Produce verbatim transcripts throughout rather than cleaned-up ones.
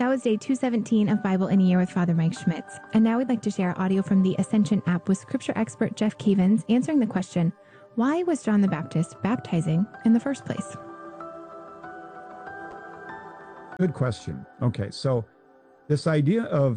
That was day two seventeen of Bible in a Year with Father Mike Schmitz. And now we'd like to share audio from the Ascension app with scripture expert Jeff Cavins answering the question, why was John the Baptist baptizing in the first place? Good question. Okay, so this idea of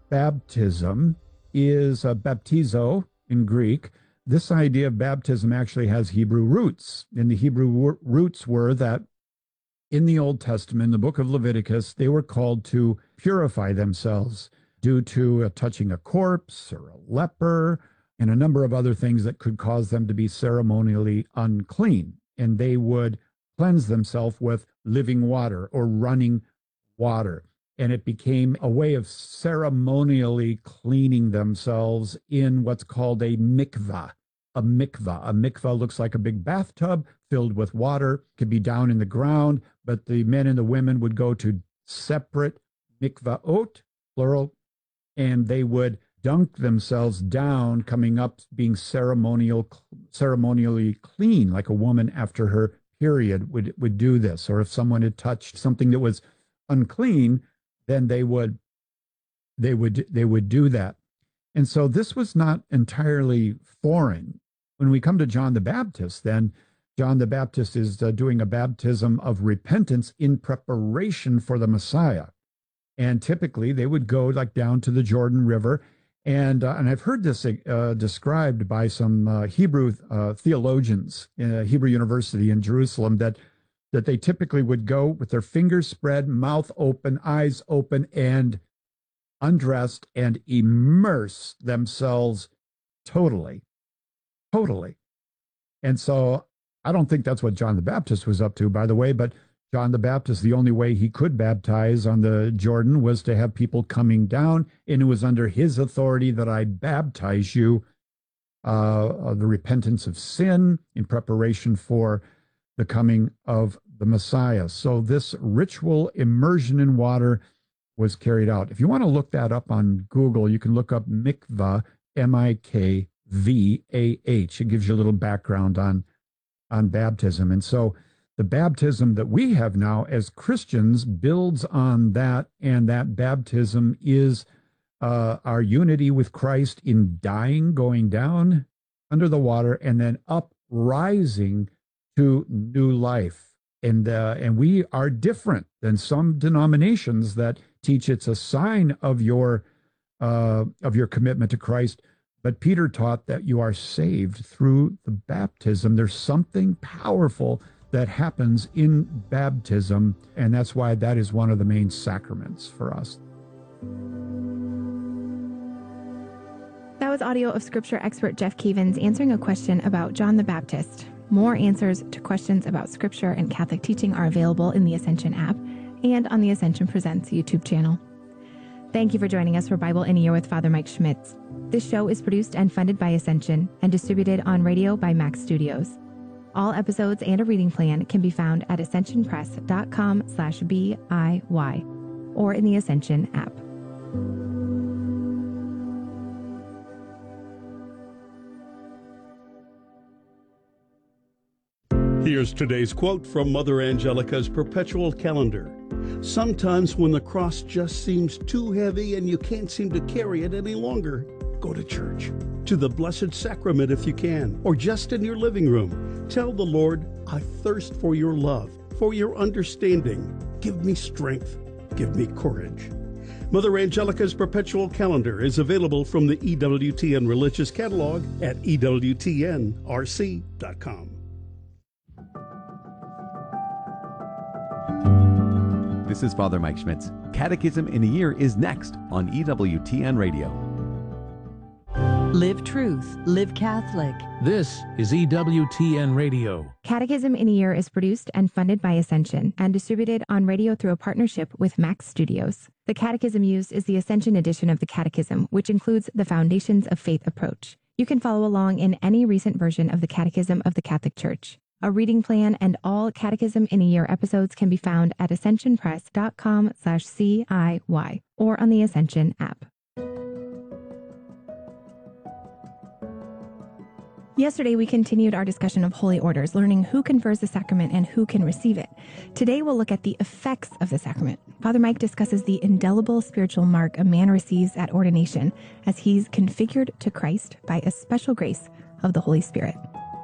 baptism is uh, baptizo in Greek. This idea of baptism actually has Hebrew roots. And the Hebrew wor- roots were that in the Old Testament, in the book of Leviticus, they were called to purify themselves due to uh, touching a corpse or a leper and a number of other things that could cause them to be ceremonially unclean. And they would cleanse themselves with living water or running water. And it became a way of ceremonially cleaning themselves in what's called a mikvah. A mikvah. A mikvah looks like a big bathtub filled with water, could be down in the ground, but the men and the women would go to separate mikvaot, plural, and they would dunk themselves down, coming up, being ceremonial, ceremonially clean, like a woman after her period would, would do this. Or if someone had touched something that was unclean, then they would they would they would do that. And so this was not entirely foreign. When we come to John the Baptist, then John the Baptist is uh, doing a baptism of repentance in preparation for the Messiah. And typically they would go like down to the Jordan River. And uh, and I've heard this uh, described by some uh, Hebrew uh, theologians in a Hebrew University in Jerusalem that that they typically would go with their fingers spread, mouth open, eyes open, and undressed and immerse themselves totally, totally. And so I don't think that's what John the Baptist was up to, by the way, but John the Baptist, the only way he could baptize on the Jordan was to have people coming down, and it was under his authority that I baptize you, uh, the repentance of sin in preparation for the coming of the Messiah. So this ritual immersion in water was carried out. If you want to look that up on Google, you can look up mikvah, M I K V A H. It gives you a little background on, on baptism. And so the baptism that we have now as Christians builds on that, and that baptism is uh, our unity with Christ in dying, going down under the water, and then uprising to new life. And uh, and we are different than some denominations that teach it's a sign of your uh, of your commitment to Christ. But Peter taught that you are saved through the baptism. There's something powerful that happens in baptism, and that's why that is one of the main sacraments for us. That was audio of scripture expert Jeff Cavins answering a question about John the Baptist. More answers to questions about scripture and Catholic teaching are available in the Ascension app and on the Ascension Presents YouTube channel. Thank you for joining us for Bible in a Year with Father Mike Schmitz. This show is produced and funded by Ascension and distributed on radio by Max Studios. All episodes and a reading plan can be found at ascensionpress.com slash B-I-Y or in the Ascension app. Here's today's quote from Mother Angelica's Perpetual Calendar. Sometimes when the cross just seems too heavy and you can't seem to carry it any longer, go to church, to the Blessed Sacrament if you can, or just in your living room. Tell the Lord, I thirst for your love, for your understanding. Give me strength. Give me courage. Mother Angelica's Perpetual Calendar is available from the E W T N Religious Catalog at E W T N R C dot com. This is Father Mike Schmitz. Catechism in a Year is next on E W T N Radio. Live truth, live Catholic. This is E W T N Radio. Catechism in a Year is produced and funded by Ascension and distributed on radio through a partnership with Max Studios. The catechism used is the Ascension edition of the Catechism, which includes the Foundations of Faith approach. You can follow along in any recent version of the Catechism of the Catholic Church. A reading plan and all Catechism in a Year episodes can be found at ascensionpress.com slash CIY or on the Ascension app. Yesterday, we continued our discussion of holy orders, learning who confers the sacrament and who can receive it. Today, we'll look at the effects of the sacrament. Father Mike discusses the indelible spiritual mark a man receives at ordination as he's configured to Christ by a special grace of the Holy Spirit.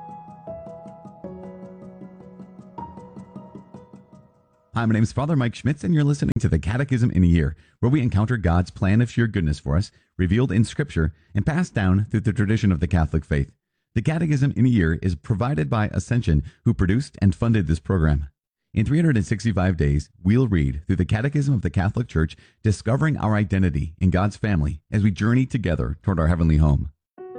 Hi, my name is Father Mike Schmitz, and you're listening to the Catechism in a Year, where we encounter God's plan of sheer goodness for us, revealed in Scripture and passed down through the tradition of the Catholic faith. The Catechism in a Year is provided by Ascension, who produced and funded this program. In three hundred sixty-five days, we'll read through the Catechism of the Catholic Church, discovering our identity in God's family as we journey together toward our heavenly home.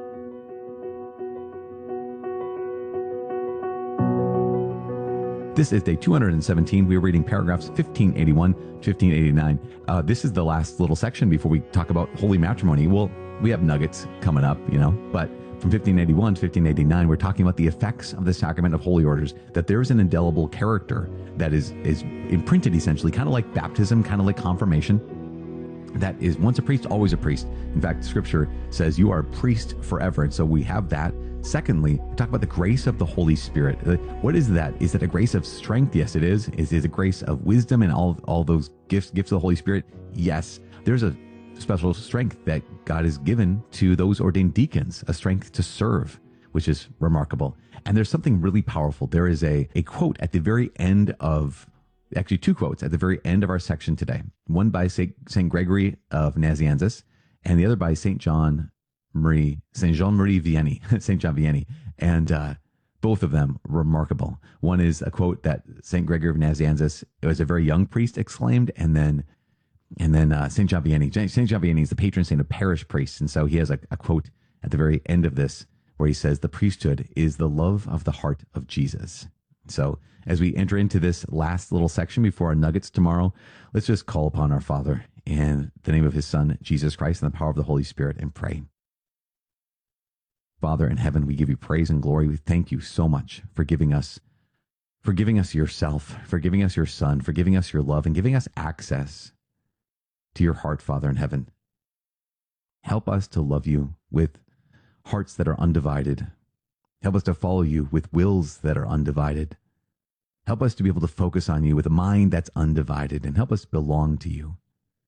This is day two hundred seventeen. We are reading paragraphs fifteen eighty-one to fifteen eighty-nine. Uh, this is the last little section before we talk about holy matrimony. Well, we have nuggets coming up, you know, but from fifteen eighty-one to fifteen eighty-nine, we're talking about the effects of the sacrament of holy orders, that there is an indelible character that is, is imprinted essentially, kind of like baptism, kind of like confirmation, that is once a priest, always a priest. In fact, Scripture says you are a priest forever, and so we have that. Secondly, we talk about the grace of the Holy Spirit. What is that? Is it a grace of strength? Yes, it is. Is it a grace of wisdom and all, all those gifts, gifts of the Holy Spirit? Yes. There's a special strength that God has given to those ordained deacons, a strength to serve, which is remarkable. And there's something really powerful. There is a, a quote at the very end of, actually two quotes at the very end of our section today. One by Saint Gregory of Nazianzus, and the other by Saint John Marie, Saint Jean Marie Vianney, Saint John Vianney, and uh, both of them remarkable. One is a quote that Saint Gregory of Nazianzus, it was a very young priest, exclaimed, and then and then uh, Saint John Vianney. Saint John Vianney is the patron saint of parish priests, and so he has a, a quote at the very end of this where he says, "The priesthood is the love of the heart of Jesus." So as we enter into this last little section before our nuggets tomorrow, let's just call upon our Father in the name of his Son, Jesus Christ, and the power of the Holy Spirit, and pray. Father in heaven, we give you praise and glory. We thank you so much for giving us, for giving us yourself, for giving us your Son, for giving us your love, and giving us access to your heart, Father in heaven. Help us to love you with hearts that are undivided. Help us to follow you with wills that are undivided. Help us to be able to focus on you with a mind that's undivided, and help us belong to you,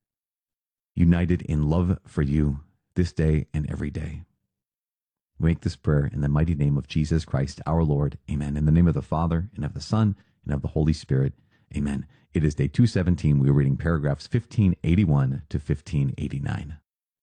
united in love for you this day and every day. We make this prayer in the mighty name of Jesus Christ, our Lord. Amen. In the name of the Father, and of the Son, and of the Holy Spirit. Amen. It is day two seventeen. We are reading paragraphs fifteen eighty-one to fifteen eighty-nine.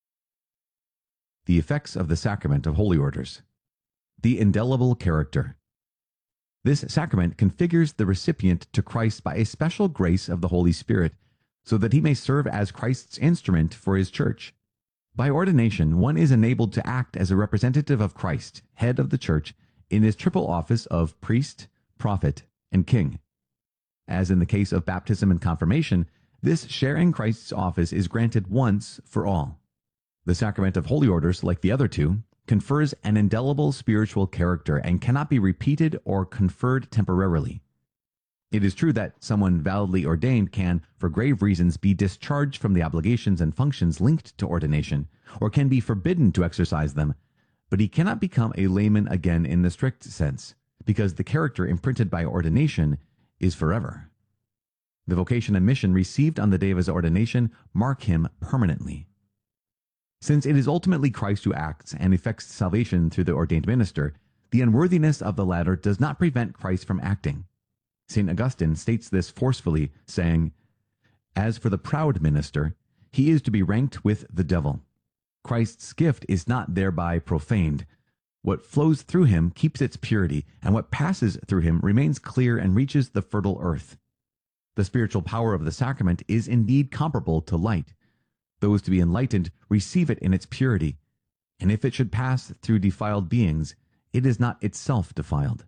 The effects of the sacrament of holy orders. The indelible character. This sacrament configures the recipient to Christ by a special grace of the Holy Spirit, so that he may serve as Christ's instrument for his church. By ordination, one is enabled to act as a representative of Christ, head of the church, in his triple office of priest, prophet, and king. As in the case of baptism and confirmation, this share in Christ's office is granted once for all. The sacrament of holy orders, like the other two, confers an indelible spiritual character and cannot be repeated or conferred temporarily. It is true that someone validly ordained can, for grave reasons, be discharged from the obligations and functions linked to ordination, or can be forbidden to exercise them, but he cannot become a layman again in the strict sense, because the character imprinted by ordination is forever. The vocation and mission received on the day of his ordination mark him permanently. Since it is ultimately Christ who acts and effects salvation through the ordained minister, the unworthiness of the latter does not prevent Christ from acting. Saint Augustine states this forcefully, saying, "As for the proud minister, he is to be ranked with the devil. Christ's gift is not thereby profaned. What flows through him keeps its purity, and what passes through him remains clear and reaches the fertile earth. The spiritual power of the sacrament is indeed comparable to light. Those to be enlightened receive it in its purity, and if it should pass through defiled beings, it is not itself defiled."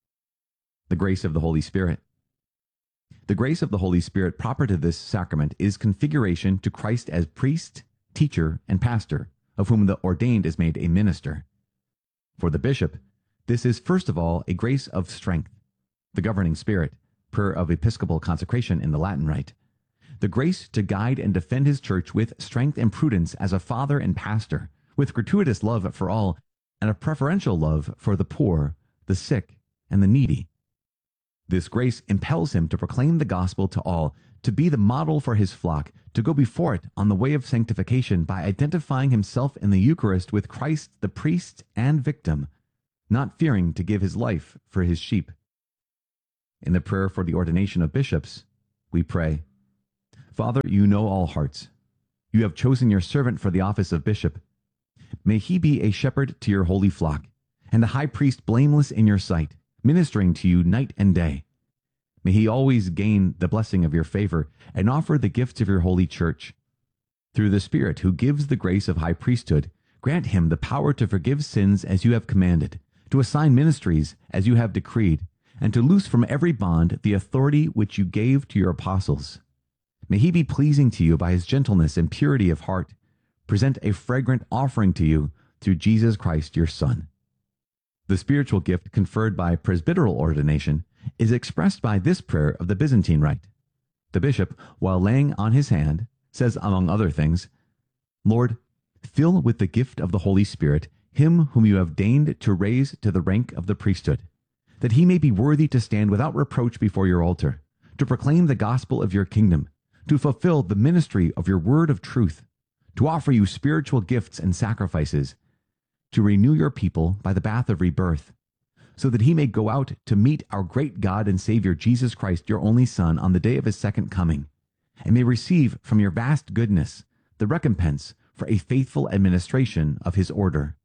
The grace of the Holy Spirit. The grace of the Holy Spirit proper to this sacrament is configuration to Christ as priest, teacher, and pastor, of whom the ordained is made a minister. For the bishop, this is first of all a grace of strength, the governing spirit, prayer of episcopal consecration in the Latin rite. The grace to guide and defend his church with strength and prudence as a father and pastor, with gratuitous love for all, and a preferential love for the poor, the sick, and the needy. This grace impels him to proclaim the gospel to all, to be the model for his flock, to go before it on the way of sanctification by identifying himself in the Eucharist with Christ, the priest and victim, not fearing to give his life for his sheep. In the prayer for the ordination of bishops, we pray, Father, you know all hearts. You have chosen your servant for the office of bishop. May he be a shepherd to your holy flock, and a high priest blameless in your sight, ministering to you night and day. May he always gain the blessing of your favor and offer the gifts of your holy church. Through the Spirit who gives the grace of high priesthood, grant him the power to forgive sins as you have commanded, to assign ministries as you have decreed, and to loose from every bond the authority which you gave to your apostles. May he be pleasing to you by his gentleness and purity of heart, present a fragrant offering to you through Jesus Christ your Son. The spiritual gift conferred by presbyteral ordination is expressed by this prayer of the Byzantine Rite. The bishop, while laying on his hand, says, among other things, Lord, fill with the gift of the Holy Spirit him whom you have deigned to raise to the rank of the priesthood, that he may be worthy to stand without reproach before your altar, to proclaim the gospel of your kingdom, to fulfill the ministry of your word of truth, to offer you spiritual gifts and sacrifices, to renew your people by the bath of rebirth, so that he may go out to meet our great God and Savior Jesus Christ, your only Son, on the day of his second coming, and may receive from your vast goodness the recompense for a faithful administration of his order.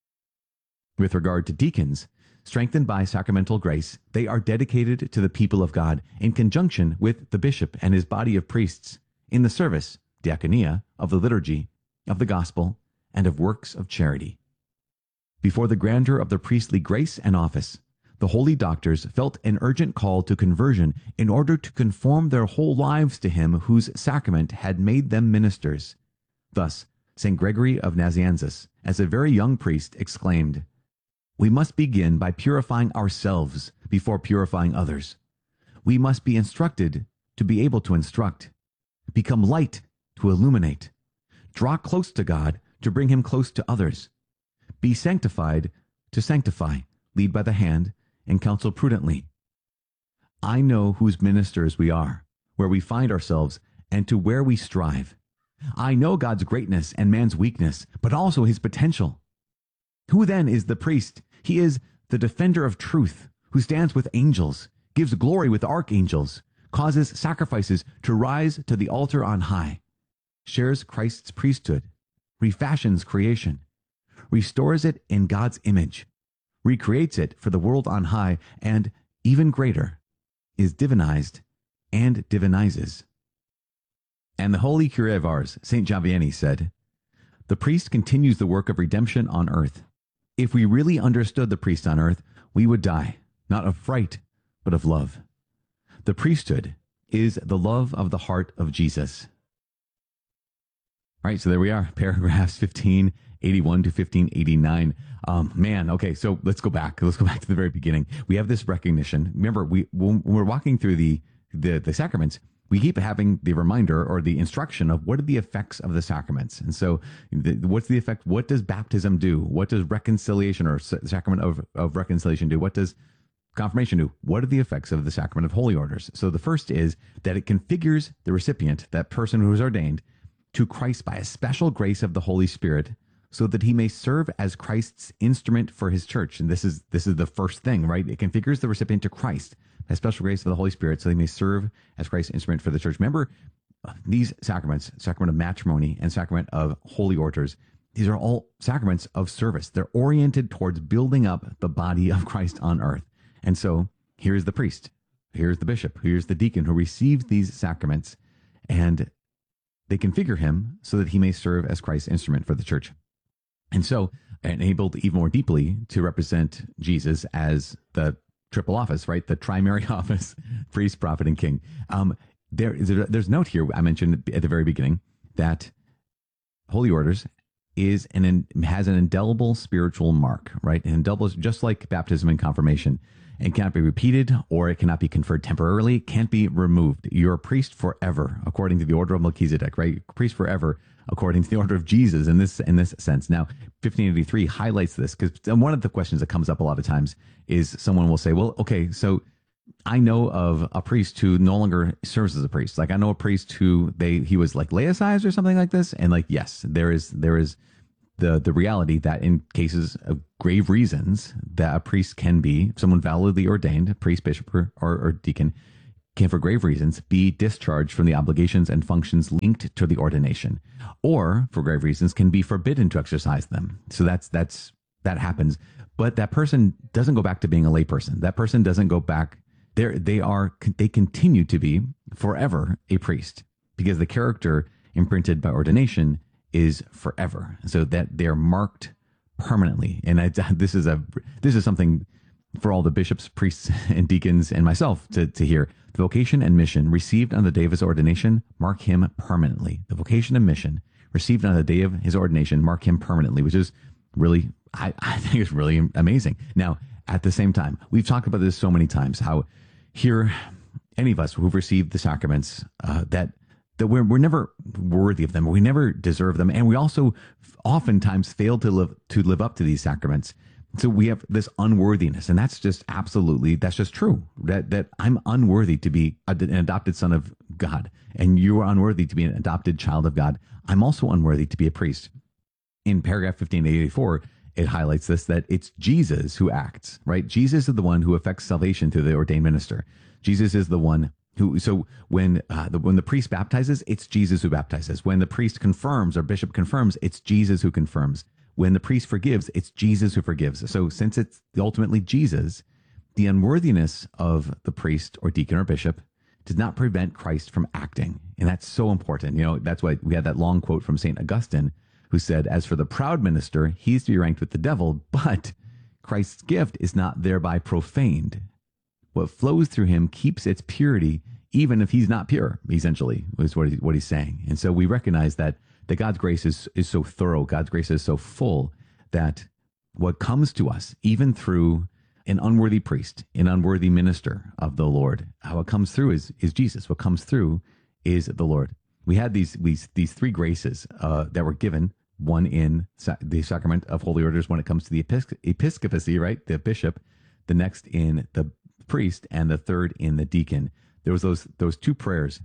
With regard to deacons, strengthened by sacramental grace, they are dedicated to the people of God in conjunction with the bishop and his body of priests in the service, diaconia, of the liturgy, of the gospel, and of works of charity. Before the grandeur of the priestly grace and office, the holy doctors felt an urgent call to conversion in order to conform their whole lives to him whose sacrament had made them ministers. Thus, Saint Gregory of Nazianzus, as a very young priest, exclaimed, "We must begin by purifying ourselves before purifying others. We must be instructed to be able to instruct, become light to illuminate, draw close to God to bring him close to others, be sanctified to sanctify, lead by the hand, and counsel prudently. I know whose ministers we are, where we find ourselves, and to where we strive. I know God's greatness and man's weakness, but also his potential. Who then is the priest? He is the defender of truth, who stands with angels, gives glory with archangels, causes sacrifices to rise to the altar on high, shares Christ's priesthood, refashions creation, restores it in God's image, recreates it for the world on high, and, even greater, is divinized and divinizes." And the holy Curé of Ars, Saint Javieni, said, "The priest continues the work of redemption on earth. If we really understood the priest on earth, we would die, not of fright, but of love. The priesthood is the love of the heart of Jesus." All right, so there we are, paragraphs fifteen eighty-one to fifteen eighty-nine. Um, man, okay, so let's go back. Let's go back to the very beginning. We have this recognition. Remember, we when we're walking through the, the, the sacraments, we keep having the reminder or the instruction of what are the effects of the sacraments. And so the, what's the effect? What does baptism do? What does reconciliation or sacrament of, of reconciliation do? What does confirmation do? What are the effects of the sacrament of holy orders? So the first is that it configures the recipient, that person who is ordained, to Christ by a special grace of the Holy Spirit, so that he may serve as Christ's instrument for his church. And this is this is the first thing, right? It configures the recipient to Christ by special grace of the Holy Spirit, so he may serve as Christ's instrument for the church. Remember, these sacraments, sacrament of matrimony and sacrament of holy orders, these are all sacraments of service. They're oriented towards building up the body of Christ on earth. And so here's the priest, here's the bishop, here's the deacon who receives these sacraments, and they configure him so that he may serve as Christ's instrument for the church. And so enabled even more deeply to represent Jesus as the triple office, right? The primary office, priest, prophet, and king. Um, there is a, there's a note here I mentioned at the very beginning that holy orders is an has an indelible spiritual mark, right? An indelible, just like baptism and confirmation. It cannot be repeated, or it cannot be conferred temporarily. It can't be removed. You're a priest forever, according to the order of Melchizedek, right? Priest forever, according to the order of Jesus in this in this sense. Now, fifteen eighty-three highlights this, because one of the questions that comes up a lot of times is someone will say, well, okay, so I know of a priest who no longer serves as a priest. Like I know a priest who they he was like laicized or something like this. And like, yes, there is there is the the reality that in cases of grave reasons that a priest can be, someone validly ordained, a priest, bishop, or, or, or deacon, can for grave reasons be discharged from the obligations and functions linked to the ordination, or for grave reasons can be forbidden to exercise them. So that's that's that happens. But that person doesn't go back to being a layperson. That person doesn't go back. They they are they continue to be forever a priest because the character imprinted by ordination is forever. So that they're marked permanently. And I, this is a this is something for all the bishops, priests, and deacons, and myself to to hear. The vocation and mission received on the day of his ordination mark him permanently. The vocation and mission received on the day of his ordination mark him permanently, which is really, I, I think is really amazing. Now, at the same time, we've talked about this so many times, how here, any of us who've received the sacraments, uh, that that we're, we're never worthy of them. We never deserve them. And we also oftentimes fail to live, to live up to these sacraments. So we have this unworthiness, and that's just absolutely, that's just true. That that I'm unworthy to be an adopted son of God, and you are unworthy to be an adopted child of God. I'm also unworthy to be a priest. In paragraph fifteen eighty-four, it highlights this, that it's Jesus who acts, right? Jesus is the one who affects salvation through the ordained minister. Jesus is the one who, so when uh, the, when the priest baptizes, it's Jesus who baptizes. When the priest confirms or bishop confirms, it's Jesus who confirms. When the priest forgives, it's Jesus who forgives. So since it's ultimately Jesus, the unworthiness of the priest or deacon or bishop does not prevent Christ from acting. And that's so important. You know, that's why we had that long quote from Saint Augustine, who said, as for the proud minister, he's to be ranked with the devil, but Christ's gift is not thereby profaned. What flows through him keeps its purity, even if he's not pure, essentially, is what, he, what he's saying. And so we recognize that that God's grace is, is so thorough, God's grace is so full, that what comes to us, even through an unworthy priest, an unworthy minister of the Lord, how it comes through is, is Jesus. What comes through is the Lord. We had these these, these three graces uh, that were given, one in sa- the sacrament of holy orders when it comes to the episc- episcopacy, right, the bishop, the next in the priest, and the third in the deacon. There was those those two prayers.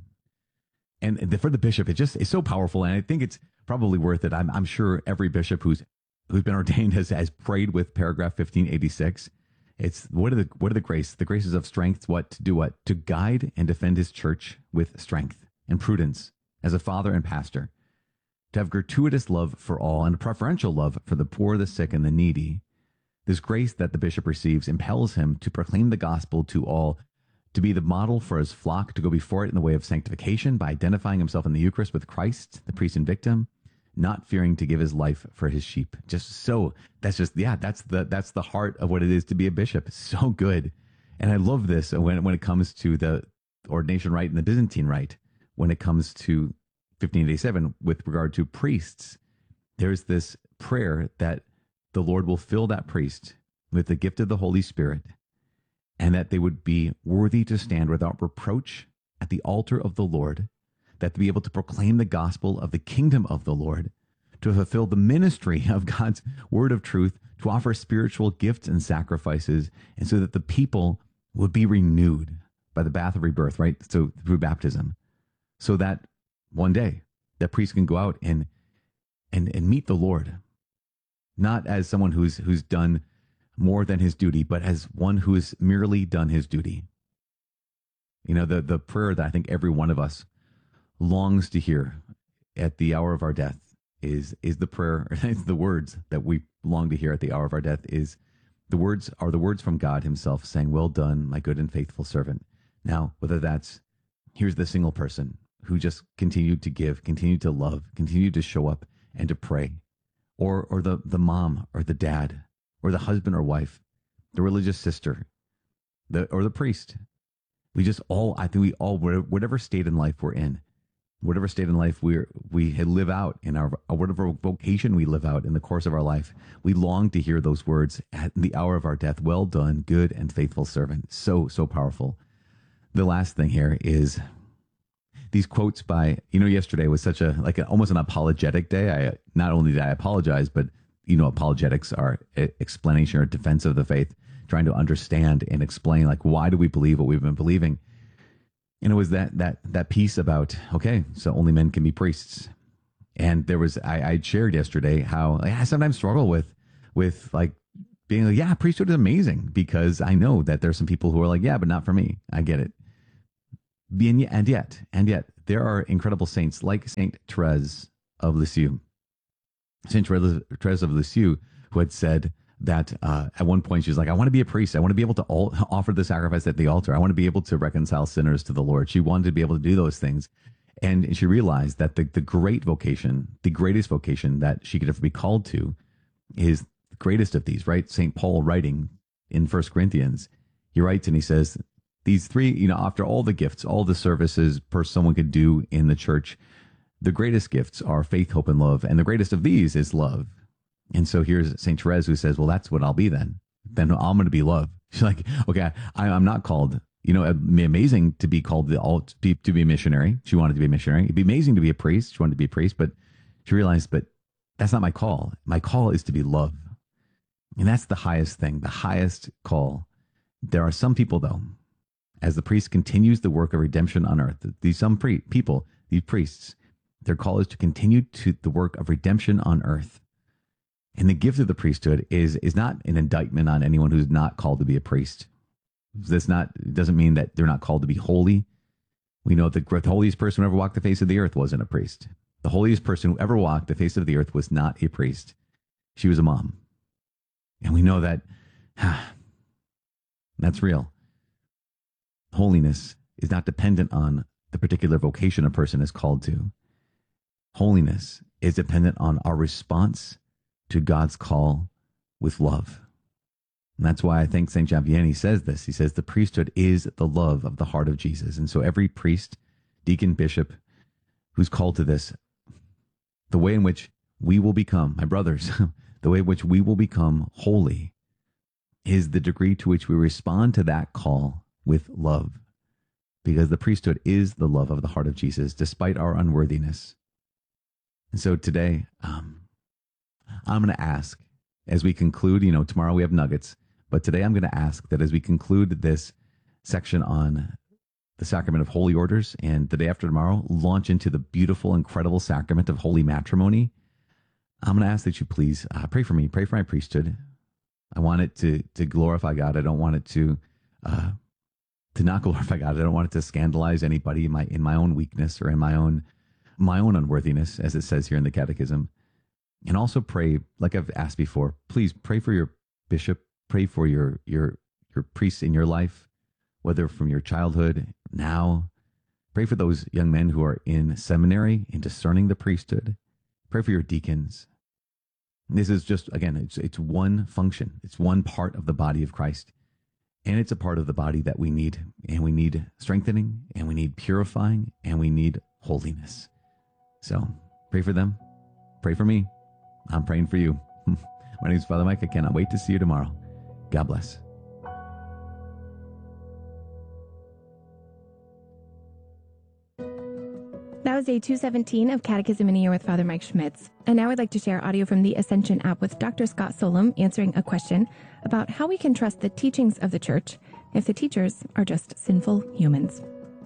And the, for the bishop, it just is so powerful, and I think it's probably worth it. I'm, I'm sure every bishop who's who's been ordained has, has prayed with paragraph fifteen eighty-six. It's what are the what are the graces? The graces of strength. What to do? What to guide and defend his church with strength and prudence as a father and pastor. To have gratuitous love for all and a preferential love for the poor, the sick, and the needy. This grace that the bishop receives impels him to proclaim the gospel to all, to be the model for his flock, to go before it in the way of sanctification by identifying himself in the Eucharist with Christ, the priest and victim, not fearing to give his life for his sheep. Just so, that's just, yeah, that's the that's the heart of what it is to be a bishop. So good. And I love this when, when it comes to the ordination rite and the Byzantine rite, when it comes to fifteen eighty-seven, with regard to priests, there's this prayer that the Lord will fill that priest with the gift of the Holy Spirit, and that they would be worthy to stand without reproach at the altar of the Lord, that to be able to proclaim the gospel of the kingdom of the Lord, to fulfill the ministry of God's word of truth, to offer spiritual gifts and sacrifices, and so that the people would be renewed by the bath of rebirth, right? So through baptism, so that one day that priest can go out and and and meet the Lord, not as someone who's who's done more than his duty, but as one who has merely done his duty. You know, the, the prayer that I think every one of us longs to hear at the hour of our death is, is the prayer, it's the words that we long to hear at the hour of our death is the words are the words from God himself saying, well done, my good and faithful servant. Now, whether that's, here's the single person who just continued to give, continued to love, continued to show up and to pray, or, or the, the mom or the dad, or the husband or wife, the religious sister, the or the priest. We just all, I think we all, whatever state in life we're in, whatever state in life we we live out in our, whatever vocation we live out in the course of our life, we long to hear those words at the hour of our death. Well done, good and faithful servant. So, so powerful. The last thing here is these quotes by, you know, yesterday was such a, like a, almost an apologetic day. I not only did I apologize, but you know, apologetics are explanation or defense of the faith. trying to understand and explain, like, why do we believe what we've been believing? And it was that that that piece about, okay, so only men can be priests. And there was, I, I shared yesterday how like, I sometimes struggle with, with like being like, yeah, priesthood is amazing, because I know that there's some people who are like, yeah, but not for me. I get it. And yet, and yet, and yet there are incredible saints like Saint Therese of Lisieux. Saint Therese of Lisieux, who had said that uh, at one point she was like, I want to be a priest. I want to be able to all, offer the sacrifice at the altar. I want to be able to reconcile sinners to the Lord. She wanted to be able to do those things. And she realized that the, the great vocation, the greatest vocation that she could ever be called to is the greatest of these, right? Saint Paul writing in First Corinthians, he writes and he says, these three, you know, after all the gifts, all the services per someone could do in the church, the greatest gifts are faith, hope, and love. And the greatest of these is love. And so here's Saint Therese who says, well, that's what I'll be then. Then I'm going to be love. She's like, okay, I, I'm not called, you know, it'd be amazing to be called the alt, to be, to be a missionary. She wanted to be a missionary. It'd be amazing to be a priest. She wanted to be a priest, but she realized, but that's not my call. My call is to be love. And that's the highest thing, the highest call. There are some people, though, as the priest continues the work of redemption on earth, these some pre- people, these priests, their call is to continue to the work of redemption on earth. And the gift of the priesthood is is not an indictment on anyone who's not called to be a priest. That's not, it doesn't mean that they're not called to be holy. We know that the holiest person who ever walked the face of the earth wasn't a priest. The holiest person who ever walked the face of the earth was not a priest. She was a mom. And we know that that's real. Holiness is not dependent on the particular vocation a person is called to. Holiness is dependent on our response to God's call with love. And that's why I think Saint John Vianney says this. He says the priesthood is the love of the heart of Jesus. And so every priest, deacon, bishop who's called to this, the way in which we will become, my brothers, the way in which we will become holy is the degree to which we respond to that call with love. Because the priesthood is the love of the heart of Jesus, despite our unworthiness. And so today, um, I'm going to ask, as we conclude, you know, tomorrow we have nuggets, but today I'm going to ask that as we conclude this section on the sacrament of holy orders, and the day after tomorrow, launch into the beautiful, incredible sacrament of holy matrimony, I'm going to ask that you please uh, pray for me, pray for my priesthood. I want it to to glorify God. I don't want it to uh, to not glorify God. I don't want it to scandalize anybody in my in my own weakness or in my own my own unworthiness, as it says here in the Catechism. And also pray, like I've asked before, please pray for your bishop, pray for your your your priests in your life, whether from your childhood, now. Pray for those young men who are in seminary in discerning the priesthood. Pray for your deacons. This is just, again, it's it's one function. It's one part of the body of Christ. And it's a part of the body that we need. And we need strengthening, and we need purifying, and we need holiness. So pray for them. Pray for me. I'm praying for you. My name is Father Mike. I cannot wait to see you tomorrow. God bless. That was day two seventeen of Catechism in a Year with Father Mike Schmitz. And now I'd like to share audio from the Ascension app with Doctor Scott Solem answering a question about how we can trust the teachings of the Church if the teachers are just sinful humans.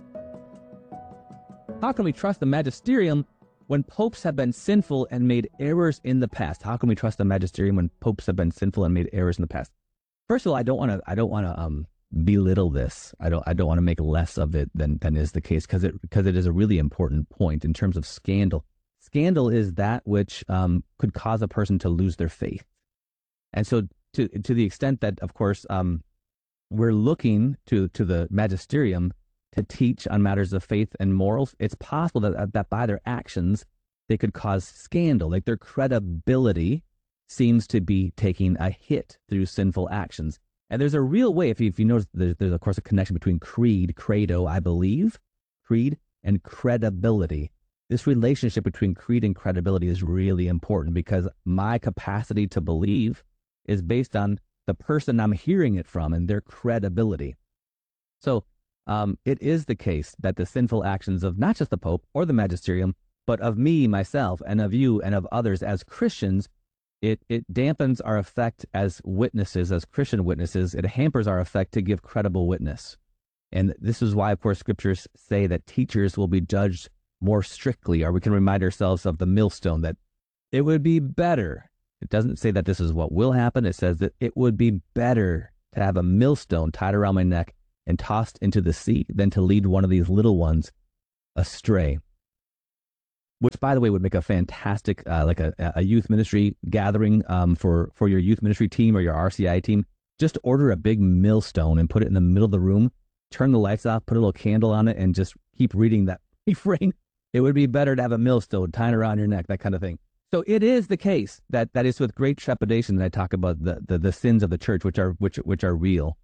How can we trust the magisterium when popes have been sinful and made errors in the past? How can we trust the magisterium when popes have been sinful and made errors in the past? First of all, I don't want to. I don't want to um, belittle this. I don't. I don't want to make less of it than than is the case, because it because it is a really important point in terms of scandal. Scandal is that which um, could cause a person to lose their faith, and so to to the extent that, of course, um, we're looking to to the magisterium to teach on matters of faith and morals, it's possible that that by their actions they could cause scandal. Like their credibility seems to be taking a hit through sinful actions. And there's a real way, if you, if you notice, there's, there's of course a connection between creed, credo, I believe, creed, and credibility. This relationship between creed and credibility is really important, because my capacity to believe is based on the person I'm hearing it from and their credibility. So um, it is the case that the sinful actions of not just the Pope or the magisterium, but of me, myself, and of you, and of others as Christians, it it dampens our effect as witnesses, as Christian witnesses. It hampers our effect to give credible witness. And this is why, of course, scriptures say that teachers will be judged more strictly, or we can remind ourselves of the millstone, that it would be better. It doesn't say that this is what will happen. It says that it would be better to have a millstone tied around my neck and tossed into the sea than to lead one of these little ones astray. Which, by the way, would make a fantastic, uh, like a, a youth ministry gathering um, for, for your youth ministry team or your R C I team. Just order a big millstone and put it in the middle of the room, turn the lights off, put a little candle on it, and just keep reading that refrain. It would be better to have a millstone tied around your neck, that kind of thing. So it is the case that that is with great trepidation that I talk about the, the, the sins of the church, which are which which are real.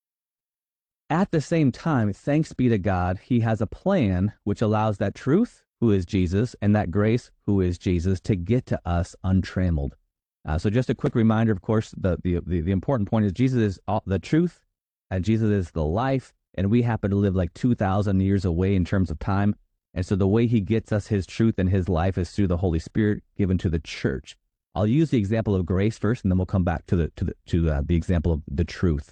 At the same time, thanks be to God, he has a plan which allows that truth, who is Jesus, and that grace, who is Jesus, to get to us untrammeled. Uh, so just a quick reminder, of course, the, the, the, the important point is Jesus is all, the truth, and Jesus is the life, and we happen to live like two thousand years away in terms of time. And so the way he gets us his truth and his life is through the Holy Spirit given to the church. I'll use the example of grace first, and then we'll come back to the to the to uh, the example of the truth.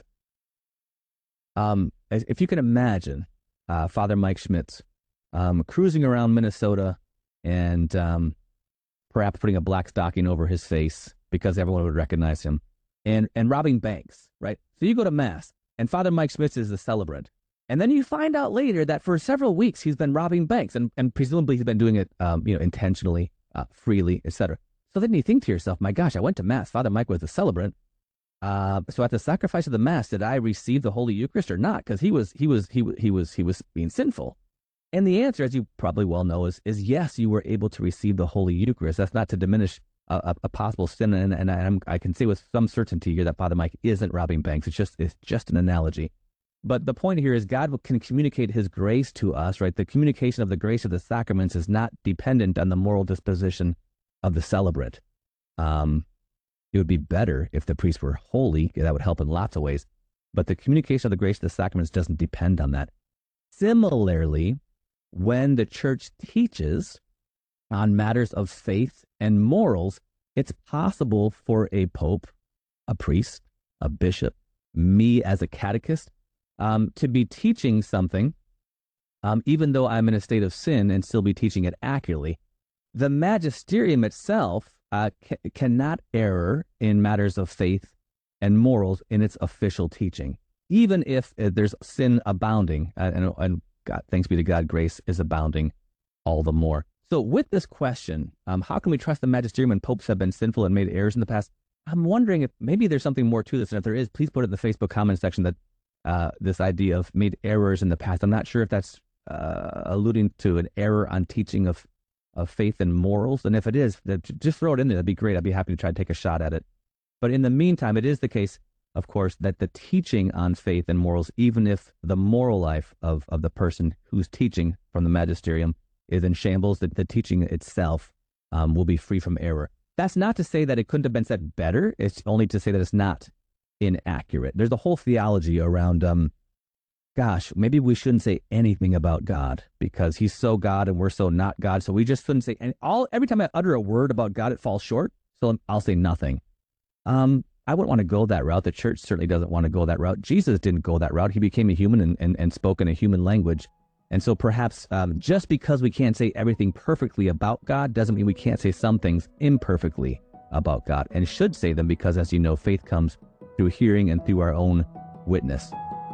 Um, if you can imagine, uh, Father Mike Schmitz um, cruising around Minnesota and um, perhaps putting a black stocking over his face because everyone would recognize him, and and robbing banks, right? So you go to Mass, and Father Mike Schmitz is the celebrant. And then you find out later that for several weeks he's been robbing banks, and, and presumably he's been doing it, um, you know, intentionally, uh, freely, et cetera. So then you think to yourself, my gosh, I went to Mass. Father Mike was the celebrant. Uh, so at the sacrifice of the Mass, did I receive the Holy Eucharist or not? Because he was, he was, he was, he was, he was being sinful. And the answer, as you probably well know, is is yes, you were able to receive the Holy Eucharist. That's not to diminish a, a, a possible sin, and, and I'm, I can say with some certainty here that Father Mike isn't robbing banks. It's just, it's just an analogy. But the point here is God can communicate his grace to us, right? The communication of the grace of the sacraments is not dependent on the moral disposition of the celebrant. Um, it would be better if the priest were holy. That would help in lots of ways. But the communication of the grace of the sacraments doesn't depend on that. Similarly, when the church teaches on matters of faith and morals, it's possible for a pope, a priest, a bishop, me as a catechist, Um, to be teaching something, um, even though I'm in a state of sin, and still be teaching it accurately. The magisterium itself uh, ca- cannot err in matters of faith and morals in its official teaching, even if uh, there's sin abounding, uh, and, and God, thanks be to God, grace is abounding all the more. So with this question, um, how can we trust the magisterium when popes have been sinful and made errors in the past? I'm wondering if maybe there's something more to this, and if there is, please put it in the Facebook comment section that Uh, this idea of made errors in the past. I'm not sure if that's uh, alluding to an error on teaching of, of faith and morals. And if it is, just throw it in there. That'd be great. I'd be happy to try to take a shot at it. But in the meantime, it is the case, of course, that the teaching on faith and morals, even if the moral life of, of the person who's teaching from the magisterium is in shambles, that the teaching itself um, will be free from error. That's not to say that it couldn't have been said better. It's only to say that it's not inaccurate. There's a whole theology around, um, gosh, maybe we shouldn't say anything about God because he's so God and we're so not God. So we just shouldn't say any, all, every time I utter a word about God, it falls short. So I'll say nothing. Um, I wouldn't want to go that route. The church certainly doesn't want to go that route. Jesus didn't go that route. He became a human and, and, and spoke in a human language. And so perhaps um, just because we can't say everything perfectly about God doesn't mean we can't say some things imperfectly about God, and should say them because, as you know, faith comes through hearing and through our own witness.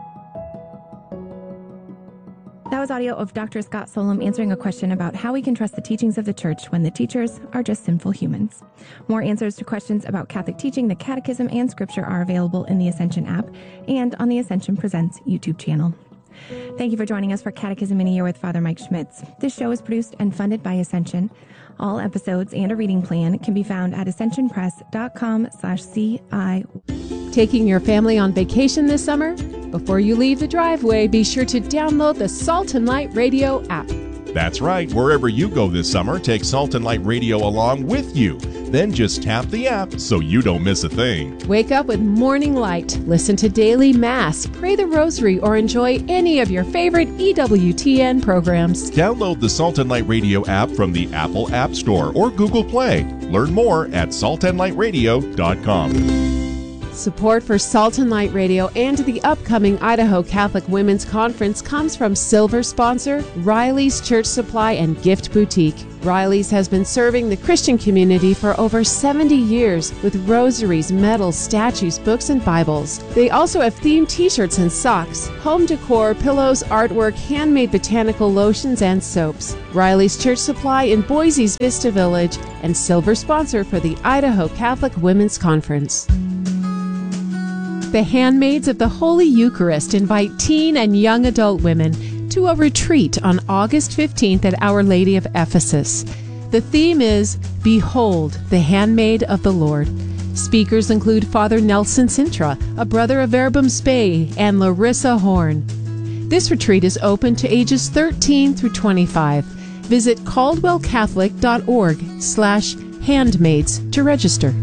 That was audio of Doctor Scott Solem answering a question about how we can trust the teachings of the church when the teachers are just sinful humans. More answers to questions about Catholic teaching, the Catechism, and Scripture are available in the Ascension app and on the Ascension Presents YouTube channel. Thank you for joining us for Catechism in a Year with Father Mike Schmitz. This show is produced and funded by Ascension. All episodes and a reading plan can be found at ascensionpress.com slash CI. Taking your family on vacation this summer? Before you leave the driveway, be sure to download the Salt and Light Radio app. That's right. Wherever you go this summer, take Salt and Light Radio along with you. Then just tap the app so you don't miss a thing. Wake up with Morning Light, listen to Daily Mass, pray the Rosary, or enjoy any of your favorite E W T N programs. Download the Salt and Light Radio app from the Apple App Store or Google Play. Learn more at salt and light radio dot com. Support for Salt and Light Radio and the upcoming Idaho Catholic Women's Conference comes from silver sponsor Riley's Church Supply and Gift Boutique. Riley's has been serving the Christian community for over seventy years with rosaries, medals, statues, books, and Bibles. They also have themed t-shirts and socks, home decor, pillows, artwork, handmade botanical lotions, and soaps. Riley's Church Supply in Boise's Vista Village and silver sponsor for the Idaho Catholic Women's Conference. The Handmaids of the Holy Eucharist invite teen and young adult women to a retreat on August fifteenth at Our Lady of Ephesus. The theme is Behold, the Handmaid of the Lord. Speakers include Father Nelson Sintra, a brother of Verbum Spei, and Larissa Horn. This retreat is open to ages thirteen through twenty-five. Visit caldwellcatholic.org slash handmaids to register.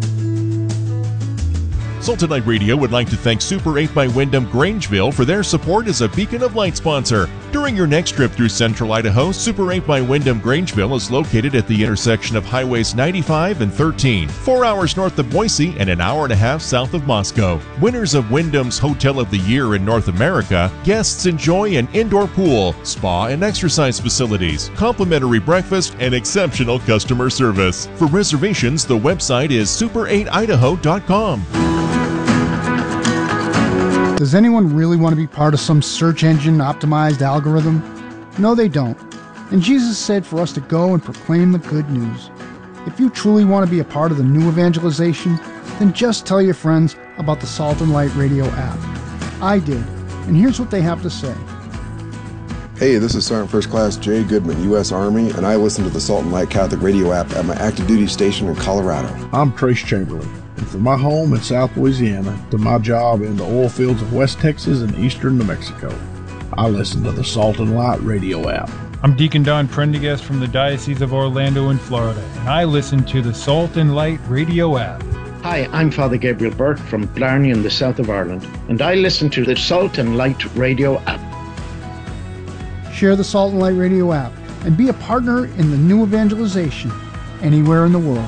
Salt and Light Radio would like to thank Super eight by Wyndham Grangeville for their support as a Beacon of Light sponsor. During your next trip through central Idaho, Super eight by Wyndham Grangeville is located at the intersection of Highways ninety-five and thirteen, four hours north of Boise and an hour and a half south of Moscow. Winners of Wyndham's Hotel of the Year in North America, guests enjoy an indoor pool, spa and exercise facilities, complimentary breakfast, and exceptional customer service. For reservations, the website is super eight idaho dot com. Does anyone really want to be part of some search engine optimized algorithm? No, they don't. And Jesus said for us to go and proclaim the good news. If you truly want to be a part of the new evangelization, then just tell your friends about the Salt and Light Radio app. I did, and here's what they have to say. Hey, this is Sergeant First Class Jay Goodman, U S Army, and I listen to the Salt and Light Catholic Radio app at my active duty station in Colorado. I'm Trace Chamberlain. And from my home in South Louisiana to my job in the oil fields of West Texas and eastern New Mexico, I listen to the Salt and Light Radio app. I'm Deacon Don Prendergast from the Diocese of Orlando in Florida, and I listen to the Salt and Light Radio app. Hi, I'm Father Gabriel Burke from Blarney in the south of Ireland, and I listen to the Salt and Light Radio app. Share the Salt and Light Radio app and be a partner in the new evangelization anywhere in the world.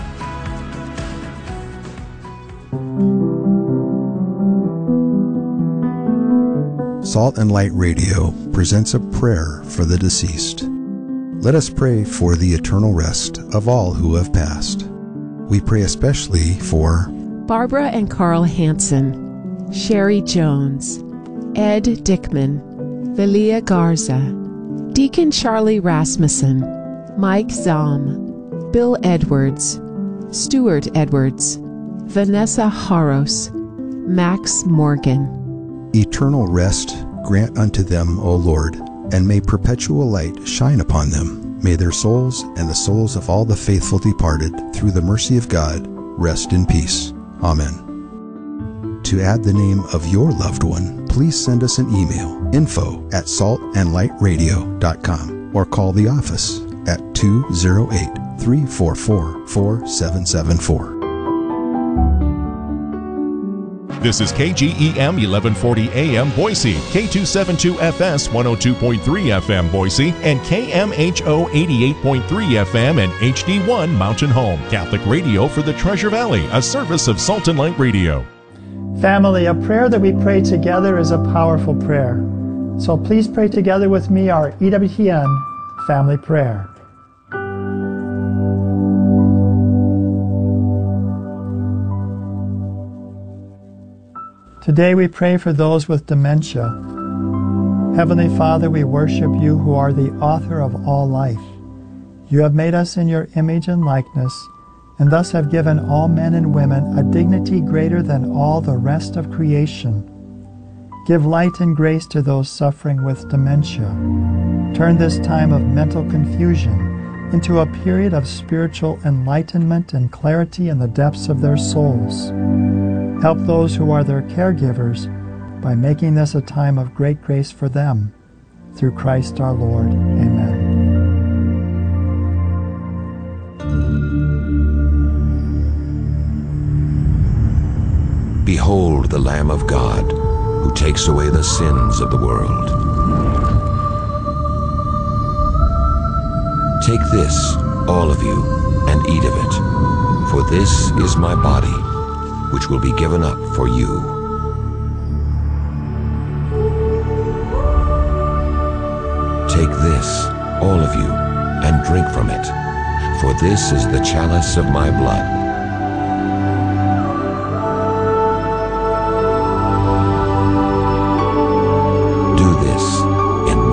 Salt and Light Radio presents a prayer for the deceased. Let us pray for the eternal rest of all who have passed. We pray especially for Barbara and Carl Hansen, Sherry Jones, Ed Dickman, Velia Garza, Deacon Charlie Rasmussen, Mike Zahm, Bill Edwards, Stuart Edwards, Vanessa Haros, Max Morgan. Eternal rest grant unto them, O Lord, and may perpetual light shine upon them. May their souls and the souls of all the faithful departed, through the mercy of God, rest in peace. Amen. To add the name of your loved one, please send us an email, info at salt and light radio dot com, or call the office at two oh eight, three four four, four seven seven four. This is K G E M eleven forty A M Boise, K two seventy-two F S one oh two point three F M Boise, and K M H O eighty-eight point three F M and H D one Mountain Home. Catholic radio for the Treasure Valley, a service of Salt and Light Radio. Family, a prayer that we pray together is a powerful prayer. So please pray together with me our E W T N family prayer. Today we pray for those with dementia. Heavenly Father, we worship you who are the author of all life. You have made us in your image and likeness, and thus have given all men and women a dignity greater than all the rest of creation. Give light and grace to those suffering with dementia. Turn this time of mental confusion into a period of spiritual enlightenment and clarity in the depths of their souls. Help those who are their caregivers by making this a time of great grace for them. Through Christ our Lord. Amen. Behold the Lamb of God, who takes away the sins of the world. Take this, all of you, and eat of it, for this is my body, which will be given up for you. Take this, all of you, and drink from it, for this is the chalice of my blood,